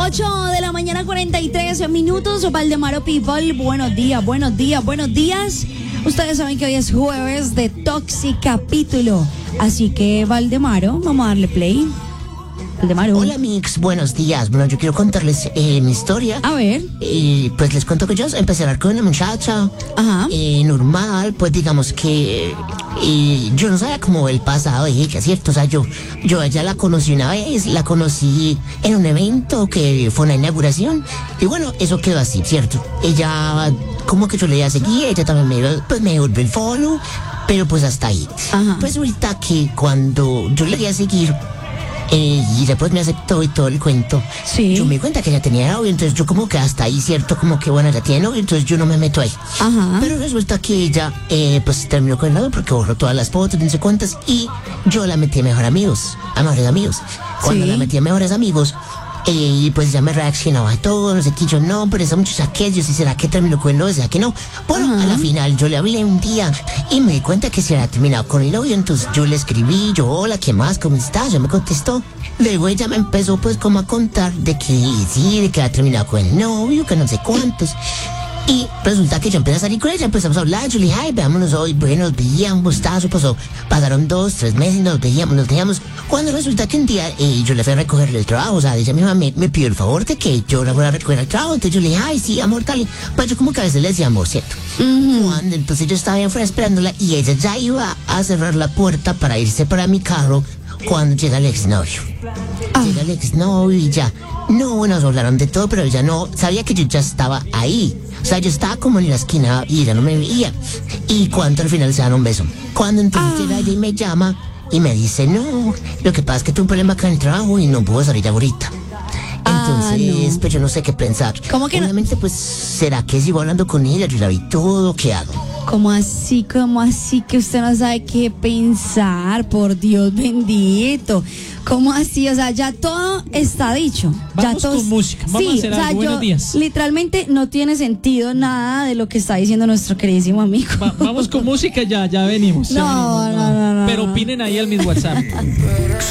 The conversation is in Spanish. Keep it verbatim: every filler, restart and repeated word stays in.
ocho de la mañana, cuarenta y tres minutos. Valdemaro People, buenos días, buenos días, buenos días. Ustedes saben que hoy es jueves de Toxic Capítulo. Así que, Valdemaro, vamos a darle play. Valdemaro. Hola, mix, buenos días. Bueno, yo quiero contarles eh, mi historia. A ver. Y pues les cuento que yo empecé a hablar con una muchacha. Ajá. Eh, normal, pues digamos que eh, yo no sabía como el pasado de ella, ¿cierto? O sea, yo, yo a ella la conocí una vez, la conocí en un evento que fue una inauguración. Y bueno, eso quedó así, ¿cierto? Ella, como que yo le iba a seguir, ella también me, pues, me devolvió el follow, pero pues hasta ahí. Ajá. Pues ahorita que cuando yo le iba a seguir, Eh, y después me aceptó y todo el cuento. Sí. Yo me di cuenta que ella tenía novio, entonces yo como que hasta ahí, cierto, como que bueno, ella tiene novio, entonces yo no me meto ahí. Ajá. Pero resulta que ella, eh, pues terminó con el novio porque borró todas las fotos, no sé cuántas, y yo la metí a mejores amigos, a mejores amigos. Cuando Sí. la metí a mejores amigos, eh, y pues ya me reaccionaba a todo, no sé qué, yo no, pero esa muchacha que yo sí, será que terminó con el novio, será que no. Bueno, Ajá. a la final yo le hablé un día y me di cuenta que se había terminado con el novio, entonces yo le escribí, yo, hola, ¿qué más? ¿Cómo estás? Ya me contestó. Luego ella me empezó pues como a contar de que sí, de que había terminado con el novio, que no sé cuántos. Y resulta que yo empecé a salir con ella, empezamos a hablar, yo le dije, ay, veámonos hoy, bueno, nos veíamos, tazo, pasó, pasaron dos, tres meses, nos veíamos, nos veíamos. Cuando resulta que un día eh, yo le fui a recogerle el trabajo, o sea, ella misma me, me pidió el favor de que yo la fuera a recoger el trabajo, entonces yo le dije, ay, sí, amor, tal, pues yo como que a veces le decía amor, ¿cierto? Uh-huh. Cuando entonces yo estaba ahí afuera esperándola y ella ya iba a cerrar la puerta para irse para mi carro cuando llega el exnovio. Ah. Llega el exnovio y ya, no, nos hablaron de todo, pero ella no, sabía que yo ya estaba ahí. O sea, yo estaba como en la esquina y ella no me veía. Y cuando al final se dan un beso. Cuando entonces Ah. llega ella y me llama y me dice, no, lo que pasa es que tuve un problema con el trabajo y no puedo salir ahorita. Ah, Entonces, no. pues yo no sé qué pensar. ¿Cómo que no? Obviamente, pues, ¿será que sigo hablando con ella? Yo la vi todo, ¿qué hago? ¿Cómo así, cómo así que usted no sabe qué pensar? Por Dios bendito. ¿Cómo así? O sea, ya todo está dicho. Vamos ya todo... con música. Vamos sí, a hacer o sea, algo. Buenos yo- días. literalmente no tiene sentido nada de lo que está diciendo nuestro queridísimo amigo. Va- vamos con música, ya, ya venimos. ya No, venimos, no, no, no, Pero no. opinen ahí al mis WhatsApp.